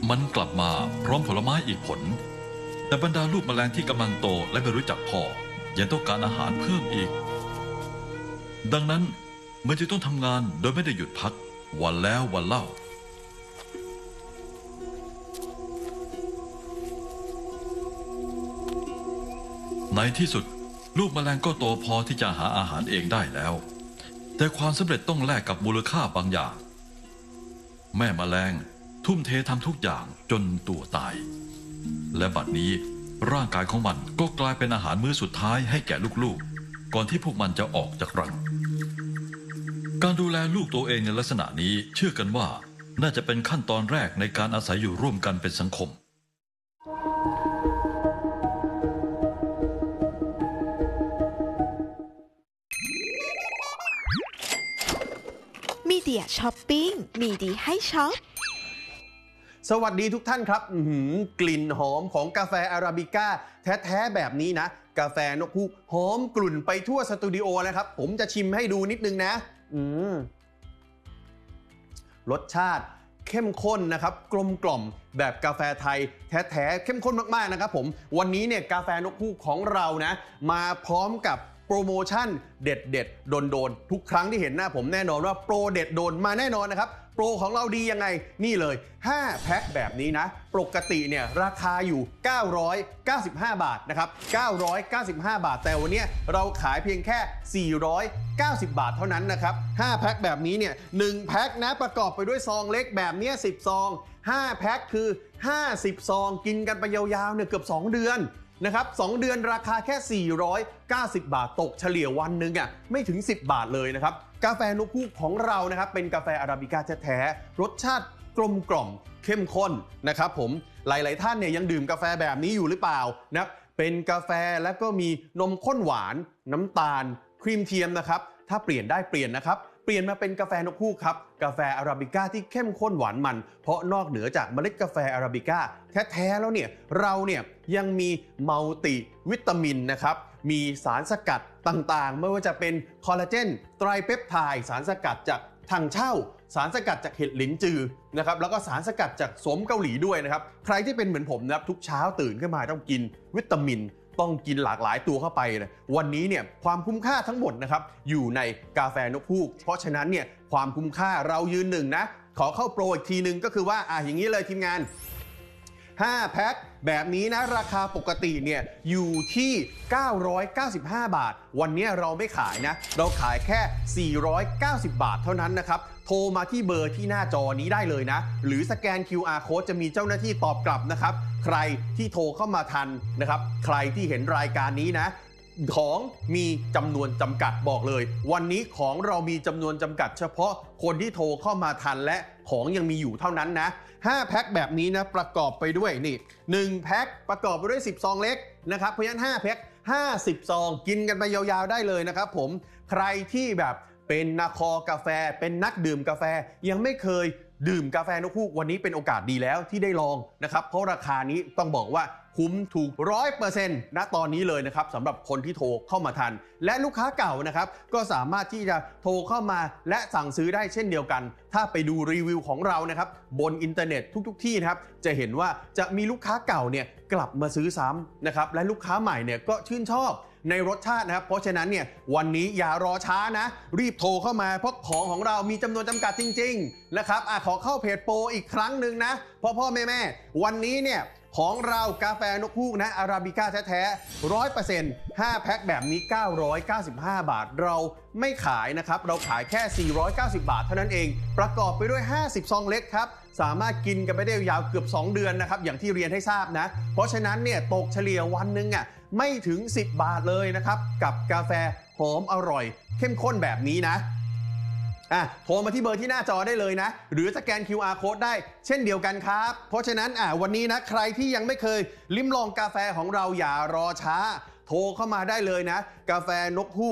มันกลับมาพร้อมผลไม้อีกผลแต่บรรดาลูกแมลงที่กำลังโตและไม่รู้จักพอยังต้องการอาหารเพิ่มอีกดังนั้นมันจึงต้องทำงานโดยไม่ได้หยุดพักวันแล้ววันเล่าในที่สุดลูกแมลงก็โตพอที่จะหาอาหารเองได้แล้วแต่ความสำเร็จต้องแลกกับมูลค่าบางอย่างแม่แมลงทุ่มเททำทุกอย่างจนตัวตายและบัดนี้ร่างกายของมันก็กลายเป็นอาหารมื้อสุดท้ายให้แก่ลูกๆก่อนที่พวกมันจะออกจากรังการดูแลลูกตัวเองในลักษณะนี้เชื่อกันว่าน่าจะเป็นขั้นตอนแรกในการอาศัยอยู่ร่วมกันเป็นสังคมมีเดียช้อปปิ้งมีดีให้ช็อปสวัสดีทุกท่านครับกลิ่นหอมของกาแฟอาราบิก้าแท้ๆแบบนี้นะกาแฟนกฮูกหอมกลุ่นไปทั่วสตูดิโอแล้วครับผมจะชิมให้ดูนิดนึงนะรสชาติเข้มข้นนะครับกลมกล่อมแบบกาแฟไทยแท้ๆเข้มข้นมากๆนะครับผมวันนี้เนี่ยกาแฟนกฮูกของเรานะมาพร้อมกับโปรโมชั่นเด็ดๆโดนๆทุกครั้งที่เห็นหน้าผมแน่นอนว่าโปรเด็ดโดนมาแน่นอนนะครับโปรของเราดียังไงนี่เลย5แพ็คแบบนี้นะปกติเนี่ยราคาอยู่995 บาทนะครับ995 บาทแต่วันนี้เราขายเพียงแค่490 บาทเท่านั้นนะครับ5แพ็คแบบนี้เนี่ย1แพ็คนะประกอบไปด้วยซองเล็กแบบนี้10ซอง5แพ็คคือ50ซองกินกันไปยาวๆเนี่ยเกือบ2เดือนนะครับ2เดือนราคาแค่490 บาทตกเฉลี่ยวันหนึ่งอ่ะไม่ถึง10 บาทเลยนะครับกาแฟนกฮูกของเรานะครับเป็นกาแฟอาราบิก้าแท้ๆรสชาติกลมกล่อมเข้มข้นนะครับผมหลายๆท่านเนี่ยยังดื่มกาแฟแบบนี้อยู่หรือเปล่านะเป็นกาแฟแล้วก็มีนมข้นหวานน้ำตาลครีมเทียมนะครับถ้าเปลี่ยนได้เปลี่ยนนะครับเปลี่ยนมาเป็นกาแฟนกฮูกครับกาแฟอาราบิก้าที่เข้มข้นหวานมันเพราะนอกเหนือจากเมล็ดกาแฟอาราบิก้าแท้ๆแล้วเนี่ยเราเนี่ยยังมีมัลติวิตามินนะครับมีสารสกัดต่างๆไม่ว่าจะเป็นคอลลาเจนไตรเปปไทด์สารสกัดจากถังเช่าสารสกัดจากเห็ดหลินจือนะครับแล้วก็สารสกัดจากโสมเกาหลีด้วยนะครับใครที่เป็นเหมือนผมนะครับทุกเช้าตื่นขึ้นมาต้องกินวิตามินต้องกินหลากหลายตัวเข้าไปเลยวันนี้เนี่ยความคุ้มค่าทั้งหมดนะครับอยู่ในกาแฟนกฮูกเพราะฉะนั้นเนี่ยความคุ้มค่าเรายืนหนึ่งนะขอเข้าโปรอีกทีนึงก็คือว่าอย่างนี้เลยทีมงาน5แพ็คแบบนี้นะราคาปกติเนี่ยอยู่ที่995 บาทวันนี้เราไม่ขายนะเราขายแค่490 บาทเท่านั้นนะครับโทรมาที่เบอร์ที่หน้าจอนี้ได้เลยนะหรือสแกน QR Code จะมีเจ้าหน้าที่ตอบกลับนะครับใครที่โทรเข้ามาทันนะครับใครที่เห็นรายการนี้นะของมีจำนวนจำกัดบอกเลยวันนี้ของเรามีจำนวนจำกัดเฉพาะคนที่โทรเข้ามาทันและของยังมีอยู่เท่านั้นนะ5แพ็คแบบนี้นะประกอบไปด้วยนี่1แพ็คประกอบไปด้วย10ซองเล็กนะครับเพราะฉะนั้น5แพ็ค50ซองกินกันไปยาวๆได้เลยนะครับผมใครที่แบบเป็นนักคอกาแฟเป็นนักดื่มกาแฟยังไม่เคยดื่มกาแฟนกฮูกวันนี้เป็นโอกาสดีแล้วที่ได้ลองนะครับเพราะราคานี้ต้องบอกว่าคุ้มถูก 100% ณตอนนี้เลยนะครับสำหรับคนที่โทรเข้ามาทันและลูกค้าเก่านะครับก็สามารถที่จะโทรเข้ามาและสั่งซื้อได้เช่นเดียวกันถ้าไปดูรีวิวของเรานะครับบนอินเทอร์เน็ตทุกที่นะครับจะเห็นว่าจะมีลูกค้าเก่าเนี่ยกลับมาซื้อซ้ำนะครับและลูกค้าใหม่เนี่ยก็ชื่นชอบในรสชาตินะครับเพราะฉะนั้นเนี่ยวันนี้อย่ารอช้านะรีบโทรเข้ามาเพราะของเรามีจำนวนจำกัดจริงๆนะครับขอเข้าเพจโปรอีกครั้งหนึ่งนะพ่อแม่วันนี้เนี่ยของเรากาแฟนกฮูกนะอาราบิก้าแท้ๆ 100% 5แพ็คแบบนี้995 บาทเราไม่ขายนะครับเราขายแค่490 บาทเท่านั้นเองประกอบไปด้วย50ซองเล็กครับสามารถกินกันไปได้ยาวเกือบ2เดือนนะครับอย่างที่เรียนให้ทราบนะเพราะฉะนั้นเนี่ยตกเฉลี่ยวันนึงไม่ถึง10 บาทเลยนะครับกับกาแฟหอมอร่อยเข้มข้นแบบนี้นะโทรมาที่เบอร์ที่หน้าจอได้เลยนะหรือสแกน QR Code ได้เช่นเดียวกันครับเพราะฉะนั้นวันนี้นะใครที่ยังไม่เคยลิ้มลองกาแฟของเราอย่ารอช้าโทรเข้ามาได้เลยนะกาแฟนกฮูก